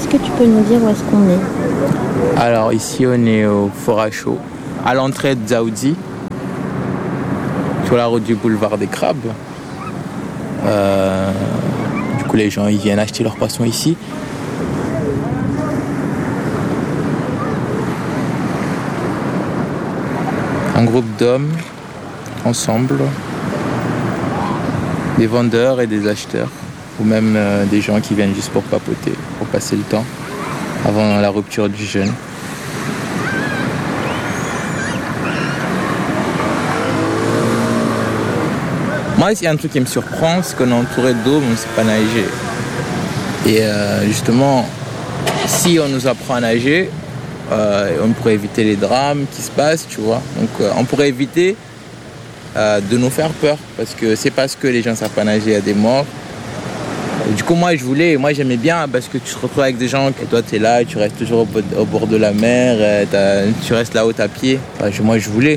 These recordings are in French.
Est-ce que tu peux nous dire où est-ce qu'on est ? Alors ici on est au Fort à Chaud, à l'entrée de Dzaoudzi, sur la route du boulevard des Crabes. Du coup les gens ils viennent acheter leurs poissons ici. Un groupe d'hommes ensemble, des vendeurs et des acheteurs, ou même des gens qui viennent juste pour papoter, pour passer le temps avant la rupture du jeûne. Moi, il y a un truc qui me surprend, c'est qu'on est entouré d'eau, mais on ne sait pas nager. Et justement, si on nous apprend à nager, on pourrait éviter les drames qui se passent, tu vois. Donc on pourrait éviter de nous faire peur, parce que c'est parce que les gens ne savent pas nager, il y a des morts. Et du coup, moi j'aimais bien, parce que tu te retrouves avec des gens, et toi tu es là, tu restes toujours au bord de la mer, tu restes là-haut à pied. Enfin, moi je voulais.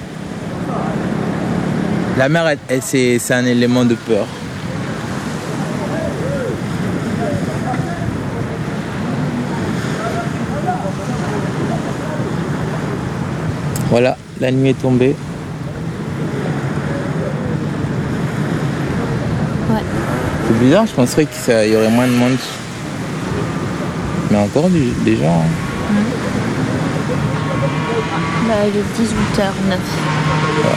La mer, c'est un élément de peur. Voilà, la nuit est tombée. Ouais. C'est bizarre, je penserais qu'il y aurait moins de monde. Mais encore des gens. Hein. Bah, il est 18h09. Ouais.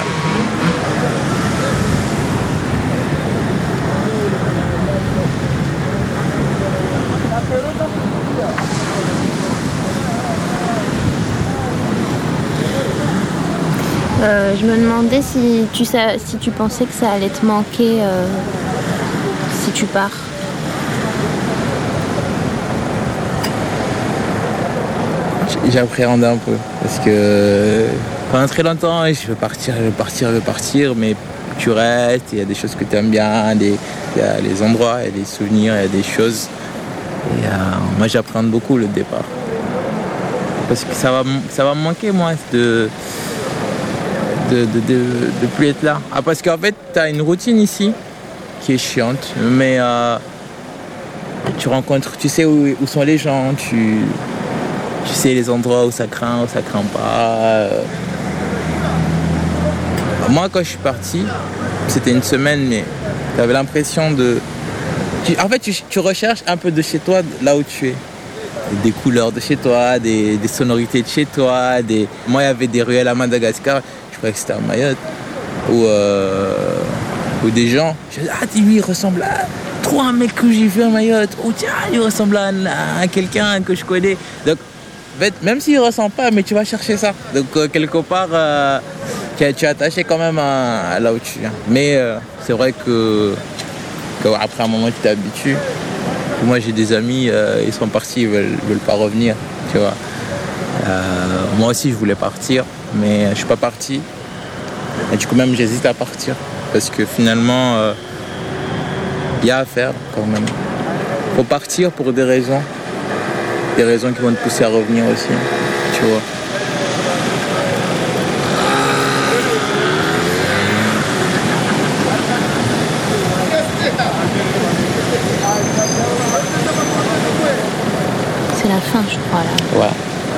Je me demandais si tu pensais que ça allait te manquer si tu pars. J'appréhende un peu parce que pendant très longtemps je veux partir, mais tu restes, il y a des choses que tu aimes bien, il y a les endroits, il y a des souvenirs, il y a des choses. Et moi j'appréhende beaucoup le départ. Parce que ça va me manquer moi de plus être là. Ah, parce qu'en fait tu as une routine ici qui est chiante, mais tu rencontres, tu sais où sont les gens, tu sais les endroits où ça craint pas. Moi quand je suis parti, c'était une semaine, mais tu avais l'impression en fait tu recherches un peu de chez toi là où tu es. Des couleurs de chez toi, des sonorités de chez toi. Moi il y avait des ruelles à Madagascar, je croyais que c'était à Mayotte. Ou des gens, je dis, ah lui il ressemble à trop un mec que j'ai vu à Mayotte. Oh tiens, il ressemble à quelqu'un que je connais. Donc en fait, même s'il ne ressemble pas, mais tu vas chercher ça. Donc quelque part, tu es attaché quand même à là où tu viens. Mais c'est vrai qu'après un moment, tu t'habitues. Moi, j'ai des amis, ils sont partis, ils veulent pas revenir. Tu vois. Moi aussi, je voulais partir, mais je ne suis pas parti. Et du coup, même, j'hésite à partir. Parce que finalement, il y a à faire quand même. Il faut partir pour des raisons. Des raisons qui vont te pousser à revenir aussi, tu vois. C'est la fin, je crois, là. Ouais.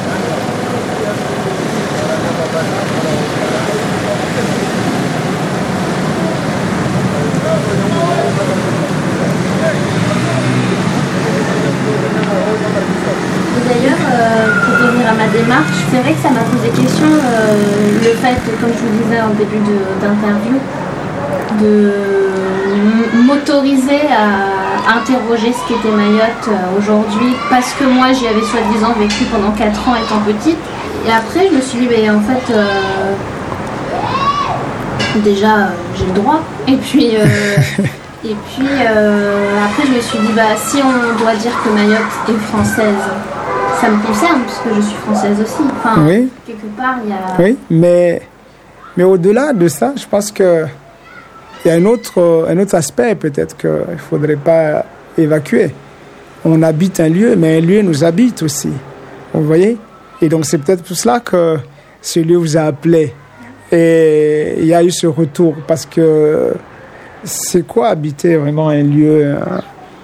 D'ailleurs, pour revenir à ma démarche, c'est vrai que ça m'a posé question, le fait, comme je vous disais en début d'interview, de m'autoriser à interroger ce qu'était Mayotte aujourd'hui, parce que moi j'y avais soi-disant vécu pendant 4 ans étant petite. Et après, je me suis dit, mais en fait, déjà, j'ai le droit. Et puis... après, je me suis dit, si on doit dire que Mayotte est française, ça me concerne, puisque je suis française aussi. Enfin, oui. Quelque part, il y a... Oui, mais au-delà de ça, je pense qu'il y a un autre aspect peut-être qu'il ne faudrait pas évacuer. On habite un lieu, mais un lieu nous habite aussi. Vous voyez ? Et donc, c'est peut-être pour cela que ce lieu vous a appelé. Et il y a eu ce retour, parce que... C'est quoi habiter vraiment un lieu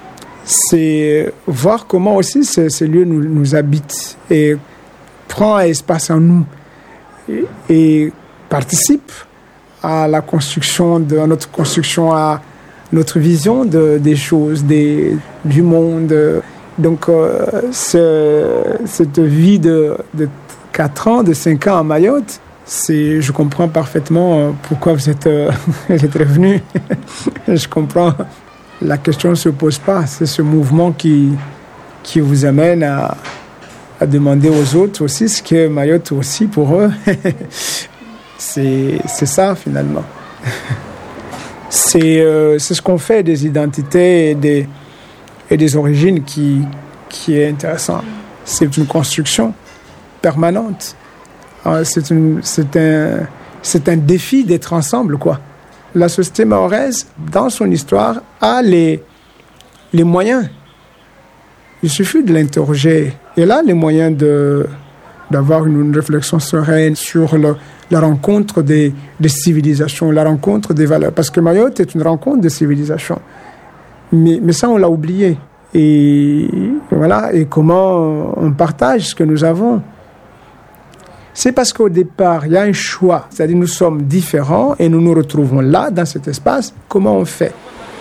c'est voir comment aussi ces lieux nous habitent et prend espace en nous et participe à la construction, à notre construction, à notre vision des choses, du monde. Donc, cette vie de 4 ans, de 5 ans à Mayotte, je comprends parfaitement pourquoi vous êtes revenu. Je comprends. La question ne se pose pas. C'est ce mouvement qui vous amène à demander aux autres aussi ce qu'est Mayotte aussi pour eux. C'est ça, finalement. C'est ce qu'on fait des identités et des origines qui est intéressant. C'est une construction permanente. C'est un défi d'être ensemble, quoi. La société mahoraise, dans son histoire, a les moyens. Il suffit de l'interroger. Elle a les moyens d'avoir une réflexion sereine sur la rencontre des civilisations, la rencontre des valeurs. Parce que Mayotte est une rencontre de civilisations. Mais ça, on l'a oublié. Et voilà. Et comment on partage ce que nous avons. C'est parce qu'au départ, il y a un choix. C'est-à-dire nous sommes différents et nous nous retrouvons là, dans cet espace. Comment on fait?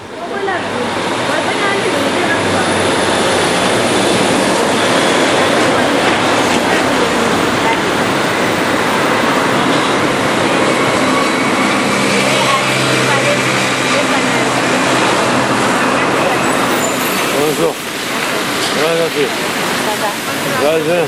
Bonjour. Vas-y.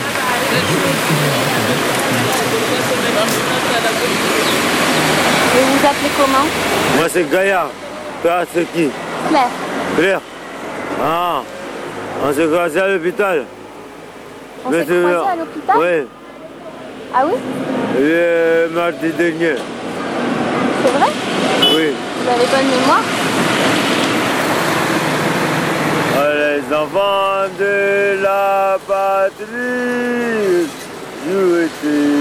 Et vous appelez comment? Moi c'est Gaïa. Toi c'est qui? Claire. Claire. Ah, on s'est croisés à l'hôpital. On s'est croisés à l'hôpital? Oui. Ah oui? Le mardi dernier. C'est vrai? Oui. Vous avez bonne mémoire? Les enfants de la patrie, jouez